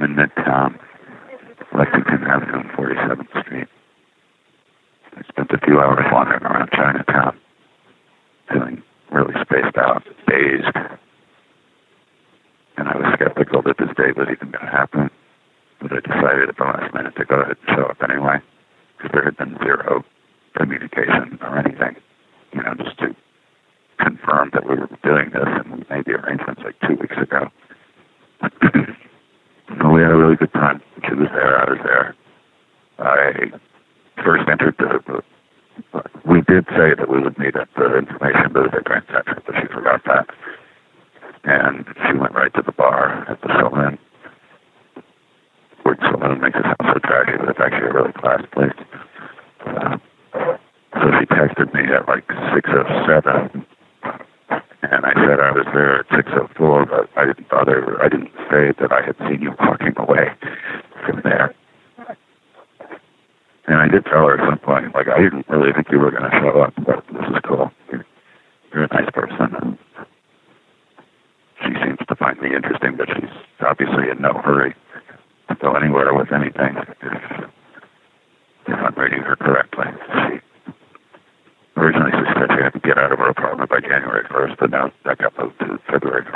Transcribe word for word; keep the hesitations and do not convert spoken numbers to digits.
in Midtown, Lexington Avenue and forty-seventh Street. I spent a few hours wandering around Chinatown, feeling really spaced out, dazed. And I was skeptical that this day was even going to happen, but I decided at the last minute to go ahead and show up anyway, because there had been zero communication or anything, you know, just to confirm that we were doing this, and we made the arrangements like two weeks ago. So we had a really good time. She was there, I was there. I first entered the, we did say that we would meet at the information booth at Grand Central, but she forgot that. And she went right to the bar at the Saloon. Word Saloon makes it sound so trashy, but it's actually a really class place. Uh, so she texted me at like six oh seven, and I said I was there at six oh four, but I didn't bother, I didn't say that I had seen you walking away from there. And I did tell her at some point, like, I didn't really think you were going to show up, but this is cool. You're, you're a nice person. And she seems to find me interesting, but she's obviously in no hurry to go anywhere with anything if, if I'm reading her correctly. She originally she said she had to get out of her apartment by January first, but now that got moved to February